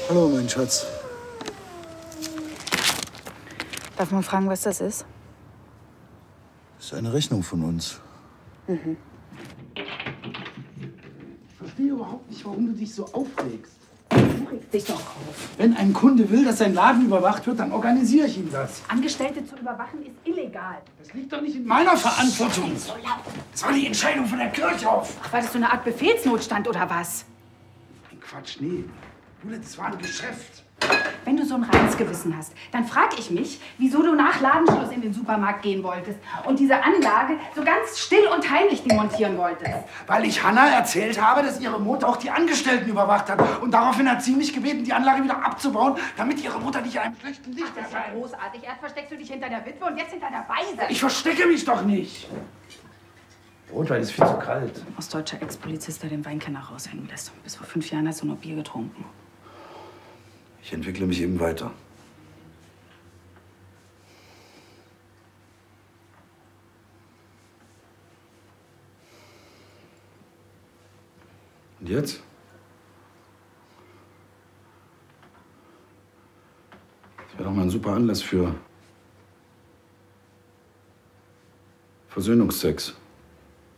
Hallo, mein Schatz. Darf man fragen, was das ist? Das ist eine Rechnung von uns. Ich verstehe überhaupt nicht, warum du dich so aufregst. Du regst dich doch auf. Wenn ein Kunde will, dass sein Laden überwacht wird, dann organisiere ich ihm das. Angestellte zu überwachen ist illegal. Das liegt doch nicht in meiner Verantwortung. So laut. Das war die Entscheidung von der Kirchhoff. Ach, war das so eine Art Befehlsnotstand oder was? Ein Quatsch, nee. Jule, das war ein Geschäft. Wenn du so ein reines Gewissen hast, dann frage ich mich, wieso du nach Ladenschluss in den Supermarkt gehen wolltest und diese Anlage so ganz still und heimlich demontieren wolltest. Weil ich Hanna erzählt habe, dass ihre Mutter auch die Angestellten überwacht hat. Und daraufhin hat sie mich gebeten, die Anlage wieder abzubauen, damit ihre Mutter nicht in einem schlechten Licht Das ist ja erscheint. großartig. Erst versteckst du dich hinter der Witwe und jetzt hinter der Waise. Ich verstecke mich doch nicht. Rotwein ist viel zu kalt. Ostdeutscher Ex-Polizist, der den Weinkenner raushängen lässt. Bis vor 5 Jahren hast du nur Bier getrunken. Ich entwickle mich eben weiter. Und jetzt? Das wäre doch mal ein super Anlass für Versöhnungsex.